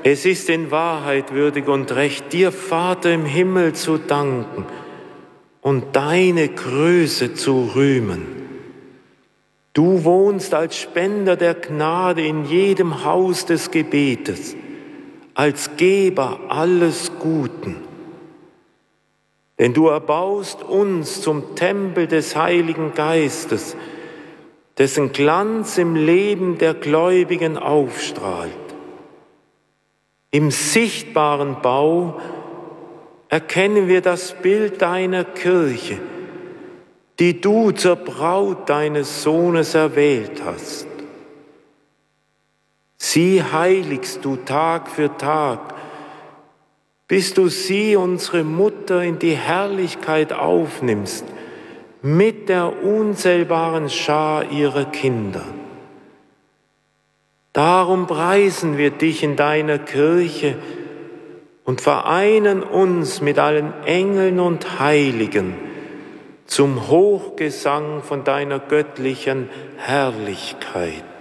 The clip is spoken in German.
Es ist in Wahrheit würdig und recht, dir, Vater im Himmel, zu danken und deine Größe zu rühmen. Du wohnst als Spender der Gnade in jedem Haus des Gebetes, als Geber alles Guten. Denn du erbaust uns zum Tempel des Heiligen Geistes, dessen Glanz im Leben der Gläubigen aufstrahlt. Im sichtbaren Bau erkennen wir das Bild deiner Kirche, die du zur Braut deines Sohnes erwählt hast. Sie heiligst du Tag für Tag, bis du sie, unsere Mutter, in die Herrlichkeit aufnimmst, mit der unzählbaren Schar ihrer Kinder. Darum preisen wir dich in deiner Kirche und vereinen uns mit allen Engeln und Heiligen zum Hochgesang von deiner göttlichen Herrlichkeit.